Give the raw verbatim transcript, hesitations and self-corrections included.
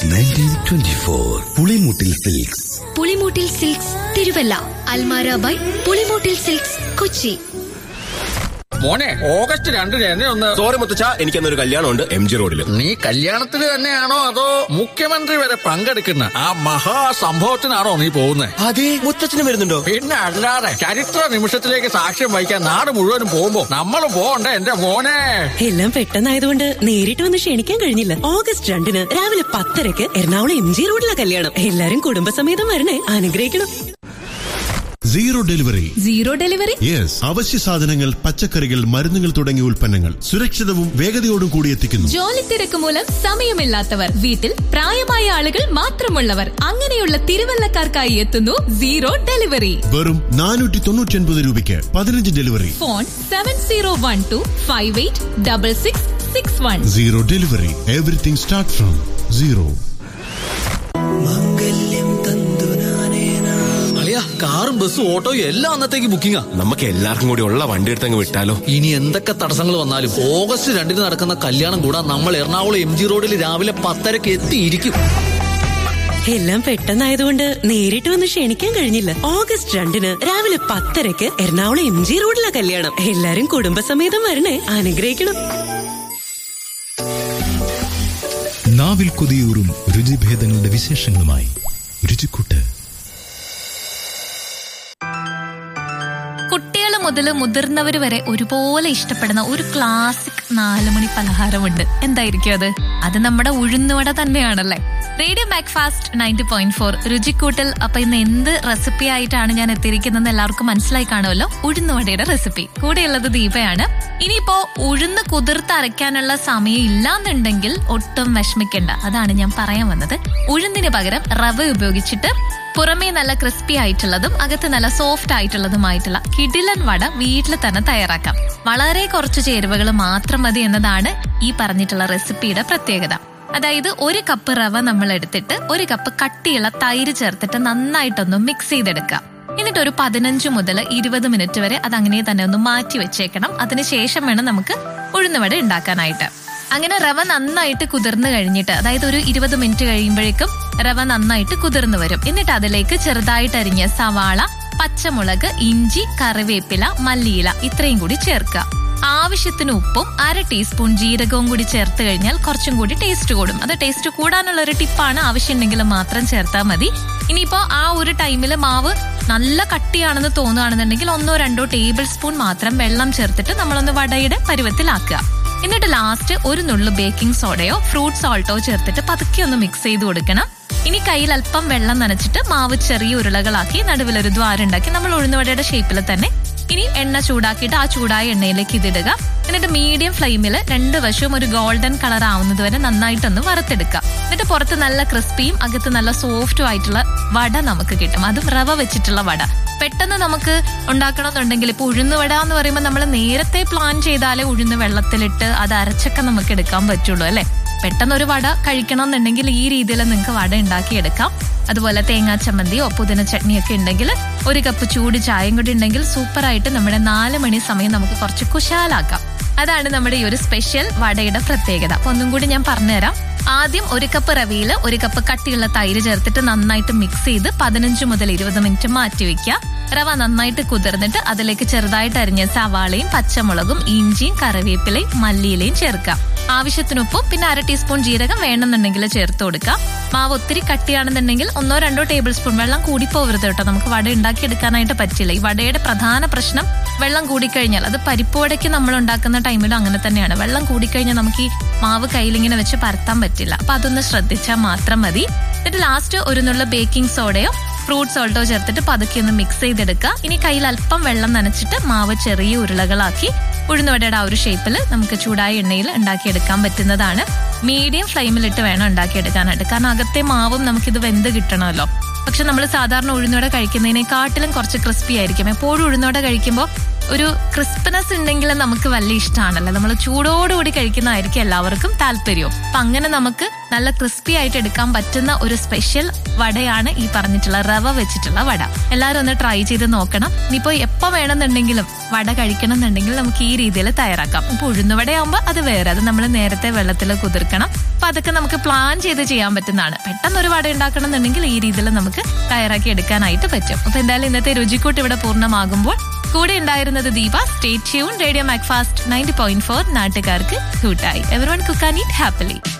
Nineteen twenty four Pulimoottil silks. Pulimoottil silks Thiruvalla. Almara by Pulimoottil silks Kochi. മോനെ, August രണ്ടിന് എന്നെ ഒന്ന്. സോറി മുത്തച്ഛ, എനിക്കെന്നൊരു കല്യാണമുണ്ട് എം ജി റോഡിൽ. നീ കല്യാണത്തിന് തന്നെയാണോ അതോ മുഖ്യമന്ത്രി വരെ പങ്കെടുക്കുന്ന ആ മഹാസംഭവത്തിനാണോ നീ പോകുന്നത്? അതെ, മുത്തച്ഛന് വരുന്നുണ്ടോ? പിന്നെ അല്ലാതെ. ചരിത്ര നിമിഷത്തിലേക്ക് സാക്ഷ്യം വഹിക്കാൻ നാട് മുഴുവനും പോകുമ്പോ നമ്മൾ പോകണ്ടേ എന്റെ മോനെ? എല്ലാം പെട്ടെന്നായതുകൊണ്ട് നേരിട്ട് വന്ന് ക്ഷണിക്കാൻ കഴിഞ്ഞില്ല. ഓഗസ്റ്റ് രണ്ടിന് രാവിലെ പത്തരക്ക് എറണാകുളം എം ജി റോഡിലെ കല്യാണം. എല്ലാരും കുടുംബസമേതം വരണേ, അനുഗ്രഹിക്കണം. Zero delivery. Zero delivery? Yes. അവശ്യ സാധനങ്ങൾ, പച്ചക്കറികൾ, മരുന്നുകൾ തുടങ്ങിയ ഉൽപ്പന്നങ്ങൾ സുരക്ഷിതവും വേഗതയോടും കൂടി എത്തിക്കുന്നു. ജോലി തിരക്ക് മൂലം സമയമില്ലാത്തവർ, വീട്ടിൽ പ്രായമായ ആളുകൾ മാത്രമുള്ളവർ, അങ്ങനെയുള്ള തിരുവല്ലക്കാർക്കായി എത്തുന്നു സീറോ ഡെലിവറി. വെറും നാനൂറ്റി തൊണ്ണൂറ്റി ഒൻപത് രൂപയ്ക്ക് പതിനഞ്ച് delivery. Phone seven zero one two five eight double six six one. Zero delivery. Everything start from zero. കാറും ബസ്സും ഓട്ടോയും എല്ലാം അന്നത്തേക്ക് ബുക്കിംഗാ. നമുക്ക് എല്ലാവർക്കും കൂടി ഉള്ള വണ്ടി എടുത്തങ്ങ് വിട്ടാലോ? ഇനി എന്തൊക്കെ തടസ്സങ്ങൾ വന്നാലും ഓഗസ്റ്റ് രണ്ടിന് നടക്കുന്ന കല്യാണം കൂടാൻ നമ്മൾ എറണാകുളം എം ജി റോഡിൽ രാവിലെ പത്തരക്ക് എത്തിയിരിക്കും. എല്ലാം പെട്ടെന്നായതുകൊണ്ട് നേരിട്ട് വന്ന് ക്ഷണിക്കാൻ കഴിഞ്ഞില്ല. ഓഗസ്റ്റ് രണ്ടിന് രാവിലെ പത്തരക്ക് എറണാകുളം എം ജി റോഡിലെ കല്യാണം. എല്ലാരും കുടുംബസമേതം വരണേ, അനുഗ്രഹിക്കണം. നാവിൽ കൊതിയൂറും രുചിഭേദങ്ങളുടെ വിശേഷങ്ങളുമായി രുചിക്കൂട്ട്. കുട്ടികൾ മുതൽ മുതിർന്നവർ വരെ ഒരുപോലെ ഇഷ്ടപ്പെടുന്ന ഒരു ക്ലാസിക് നാലുമണി പലഹാരമുണ്ട്. എന്തായിരിക്കും അത്? അത് നമ്മുടെ ഉഴുന്നുവട തന്നെയാണല്ലേ. Radio breakfast ninety point four രുചിക്കൂട്ടിൽ. അപ്പൊ ഇന്ന് എന്ത് റെസിപ്പി ആയിട്ടാണ് ഞാൻ എത്തിയിരിക്കുന്നത് എല്ലാവർക്കും മനസ്സിലായി കാണുമല്ലോ. ഉഴുന്നുവടയുടെ റെസിപ്പി. കൂടെയുള്ളത് ദീപയാണ്. ഇനിയിപ്പോ ഉഴുന്ന് കുതിർത്ത് അരയ്ക്കാനുള്ള സമയം ഇല്ലാന്നുണ്ടെങ്കിൽ ഒട്ടും വിഷമിക്കണ്ട. അതാണ് ഞാൻ പറയാൻ വന്നത്. ഉഴുന്നിന് പകരം റവ ഉപയോഗിച്ചിട്ട് പുറമേ നല്ല ക്രിസ്പി ആയിട്ടുള്ളതും അകത്ത് നല്ല സോഫ്റ്റ് ആയിട്ടുള്ളതുമായിട്ടുള്ള കിടിലൻ വട വീട്ടിൽ തന്നെ തയ്യാറാക്കാം. വളരെ കുറച്ച് ചേരുവകൾ മാത്രം മതി എന്നതാണ് ഈ പറഞ്ഞിട്ടുള്ള റെസിപ്പിയുടെ പ്രത്യേകത. അതായത് ഒരു കപ്പ് റവ നമ്മൾ എടുത്തിട്ട് ഒരു കപ്പ് കട്ടിയുള്ള തൈര് ചേർത്തിട്ട് നന്നായിട്ടൊന്ന് മിക്സ് ചെയ്തെടുക്കാം. എന്നിട്ട് ഒരു പതിനഞ്ച് മുതൽ ഇരുപത് മിനിറ്റ് വരെ അത് അങ്ങനെ തന്നെ ഒന്ന് മാറ്റി വെച്ചേക്കണം. അതിനുശേഷം വേണം നമുക്ക് ഉഴുന്നുവട ഉണ്ടാക്കാനായിട്ട്. അങ്ങനെ റവ നന്നായിട്ട് കുതിർന്നു കഴിഞ്ഞിട്ട്, അതായത് ഒരു ഇരുപത് മിനിറ്റ് കഴിയുമ്പോഴേക്കും റവ നന്നായിട്ട് കുതിർന്നു വരും. എന്നിട്ട് അതിലേക്ക് ചെറുതായിട്ട് അരിഞ്ഞ സവാള, പച്ചമുളക്, ഇഞ്ചി, കറിവേപ്പില, മല്ലിയില ഇത്രയും കൂടി ചേർക്കുക. ആവശ്യത്തിന് ഉപ്പും അര ടീസ്പൂൺ ജീരകവും കൂടി ചേർത്ത് കഴിഞ്ഞാൽ കുറച്ചും കൂടി ടേസ്റ്റ് കൂടും. അത് ടേസ്റ്റ് കൂടാനുള്ള ഒരു ടിപ്പാണ്. ആവശ്യമുണ്ടെങ്കിൽ മാത്രം ചേർത്താൽ മതി. ഇനിയിപ്പോ ആ ഒരു ടൈമിൽ മാവ് നല്ല കട്ടിയാണെന്ന് തോന്നുകയാണെന്നുണ്ടെങ്കിൽ ഒന്നോ രണ്ടോ ടേബിൾ സ്പൂൺ മാത്രം വെള്ളം ചേർത്തിട്ട് നമ്മളൊന്ന് വടയുടെ പരുവത്തിലാക്കുക. എന്നിട്ട് ലാസ്റ്റ് ഒരു നുള്ളു ബേക്കിംഗ് സോഡയോ ഫ്രൂട്ട് സോൾട്ടോ ചേർത്തിട്ട് പതുക്കെ ഒന്ന് മിക്സ് ചെയ്ത് കൊടുക്കണം. ഇനി കയ്യിൽ അല്പം വെള്ളം നനച്ചിട്ട് മാവ് ചെറിയ ഉരുളകളാക്കി നടുവിലൊരു ദ്വാരം ഉണ്ടാക്കി നമ്മൾ ഉഴുന്നുവടയുടെ ഷേപ്പിൽ തന്നെ ഇനി എണ്ണ ചൂടാക്കിയിട്ട് ആ ചൂടായ എണ്ണയിലേക്ക് ഇതിടുക. എന്നിട്ട് മീഡിയം ഫ്ലെയിമിൽ രണ്ട് വശവും ഒരു ഗോൾഡൻ കളർ ആവുന്നത് വരെ നന്നായിട്ടൊന്ന് വറുത്തെടുക്കുക. എന്നിട്ട് പുറത്ത് നല്ല ക്രിസ്പിയും അകത്ത് നല്ല സോഫ്റ്റും ആയിട്ടുള്ള വട നമുക്ക് കിട്ടും. അതും റവ വെച്ചിട്ടുള്ള വട. പെട്ടെന്ന് നമുക്ക് ഉണ്ടാക്കണമെന്നുണ്ടെങ്കിൽ ഇപ്പൊ ഉഴുന്നുവട എന്ന് പറയുമ്പോൾ നമ്മൾ നേരത്തെ പ്ലാൻ ചെയ്താലേ ഉഴുന്ന് വെള്ളത്തിലിട്ട് അത് അരച്ചൊക്കെ നമുക്ക് എടുക്കാൻ പറ്റുള്ളൂ അല്ലെ. പെട്ടെന്ന് ഒരു വട കഴിക്കണം എന്നുണ്ടെങ്കിൽ ഈ രീതിയിൽ നിങ്ങൾക്ക് വട ഉണ്ടാക്കിയെടുക്കാം. അതുപോലെ തേങ്ങാ ചമ്മന്തിയോ പുതിന ചട്നിയൊക്കെ ഉണ്ടെങ്കിൽ ഒരു കപ്പ് ചൂട് ചായയും കൂടി ഉണ്ടെങ്കിൽ സൂപ്പറായിട്ട് നമ്മുടെ നാല് മണി സമയം നമുക്ക് കുറച്ച് കുശാലാക്കാം. അതാണ് നമ്മുടെ ഈ ഒരു സ്പെഷ്യൽ വടയുടെ പ്രത്യേകത. അപ്പൊ ഒന്നും കൂടി ഞാൻ പറഞ്ഞുതരാം. ആദ്യം ഒരു കപ്പ് റവയിൽ ഒരു കപ്പ് കട്ടിയുള്ള തൈര് ചേർത്തിട്ട് നന്നായിട്ട് മിക്സ് ചെയ്ത് പതിനഞ്ച് മുതൽ ഇരുപത് മിനിറ്റ് മാറ്റി വെക്കുക. റവ നന്നായിട്ട് കുതിർന്നിട്ട് അതിലേക്ക് ചെറുതായിട്ട് അരിഞ്ഞ സവാളയും പച്ചമുളകും ഇഞ്ചിയും കറിവേപ്പിലയും മല്ലിയിലയും ചേർക്കാം. ആവശ്യത്തിനൊപ്പം പിന്നെ അര ടീസ്പൂൺ ജീരകം വേണമെന്നുണ്ടെങ്കിൽ ചേർത്ത് കൊടുക്കാം. മാവ് ഒത്തിരി കട്ടിയാണെന്നുണ്ടെങ്കിൽ ഒന്നോ രണ്ടോ ടേബിൾ സ്പൂൺ വെള്ളം കൂടിപ്പോവരുത് കേട്ടോ. നമുക്ക് വട ഉണ്ടാക്കി എടുക്കാനായിട്ട് പറ്റില്ല. ഈ വടയുടെ പ്രധാന പ്രശ്നം വെള്ളം കൂടിക്കഴിഞ്ഞാൽ, അത് പരിപ്പ് വടയ്ക്ക് നമ്മൾ ഉണ്ടാക്കുന്ന ടൈമിലും അങ്ങനെ തന്നെയാണ്. വെള്ളം കൂടിക്കഴിഞ്ഞാൽ നമുക്ക് ഈ മാവ് കയ്യിലിങ്ങനെ വെച്ച് പരത്താൻ പറ്റില്ല. അപ്പൊ അതൊന്ന് ശ്രദ്ധിച്ചാൽ മാത്രം മതി. എന്നിട്ട് ലാസ്റ്റ് ഒരു നുള്ള ബേക്കിംഗ് സോഡയോ ഫ്രൂട്ട് സോൾട്ടോ ചേർത്തിട്ട് പതുക്കെ ഒന്ന് മിക്സ് ചെയ്തെടുക്കുക. ഇനി കയ്യിൽ അല്പം വെള്ളം നനച്ചിട്ട് മാവ് ചെറിയ ഉരുളകളാക്കി ഉഴുന്നുവടയുടെ ആ ഒരു ഷേപ്പിൽ നമുക്ക് ചൂടായ എണ്ണയിൽ ഉണ്ടാക്കിയെടുക്കാൻ പറ്റുന്നതാണ്. മീഡിയം ഫ്ലെയിമിലിട്ട് വേണം ഉണ്ടാക്കിയെടുക്കാനായിട്ട്. കാരണം അകത്തെ മാവും നമുക്കിത് വെന്ത് കിട്ടണമല്ലോ. പക്ഷെ നമ്മൾ സാധാരണ ഉഴുന്നുവട കഴിക്കുന്നതിനെക്കാട്ടിലും കുറച്ച് ക്രിസ്പി ആയിരിക്കും. എപ്പോഴും ഉഴുന്നുവട കഴിക്കുമ്പോൾ ഒരു ക്രിസ്പിനെസ് ഉണ്ടെങ്കിൽ നമുക്ക് വലിയ ഇഷ്ടമാണല്ലോ. നമ്മൾ ചൂടോടുകൂടി കഴിക്കുന്നതായിരിക്കും എല്ലാവർക്കും താല്പര്യവും. അപ്പൊ അങ്ങനെ നമുക്ക് നല്ല ക്രിസ്പി ആയിട്ട് എടുക്കാൻ പറ്റുന്ന ഒരു സ്പെഷ്യൽ വടയാണ് ഈ പറഞ്ഞിട്ടുള്ള റവ വെച്ചിട്ടുള്ള വട. എല്ലാവരും ഒന്ന് ട്രൈ ചെയ്ത് നോക്കണം. ഇനിയിപ്പോ എപ്പോ വേണമെന്നുണ്ടെങ്കിലും വട കഴിക്കണം എന്നുണ്ടെങ്കിൽ നമുക്ക് ഈ രീതിയിൽ തയ്യാറാക്കാം. ഇപ്പൊ ഉഴുന്നുവടയാകുമ്പോൾ അത് വേറെ, അത് നമ്മൾ നേരത്തെ വെള്ളത്തിൽ കുതിർക്കണം. അപ്പൊ അതൊക്കെ നമുക്ക് പ്ലാൻ ചെയ്ത് ചെയ്യാൻ പറ്റുന്നതാണ്. പെട്ടെന്ന് ഒരു വട ഉണ്ടാക്കണം എന്നുണ്ടെങ്കിൽ ഈ രീതിയിൽ നമുക്ക് തയ്യാറാക്കി എടുക്കാനായിട്ട് പറ്റും. അപ്പൊ എന്തായാലും ഇന്നത്തെ രുചിക്കൂട്ട് ഇവിടെ പൂർണ്ണമാകുമ്പോൾ കൂടെ ഉണ്ടായിരുന്നത് Deepa. Stay tune. Radio Macfast ninety point four നാട്ടുകാർക്ക് കൂട്ടായി. Everyone cook and eat happily.